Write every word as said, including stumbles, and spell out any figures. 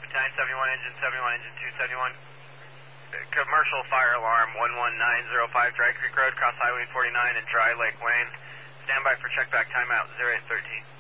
nine seventy-one, engine seventy-one, engine two seventy-one. Commercial fire alarm one one nine zero five, Dry Creek Road, cross Highway forty-nine and Dry Lake Lane. Stand by for check back timeout zero eight thirteen.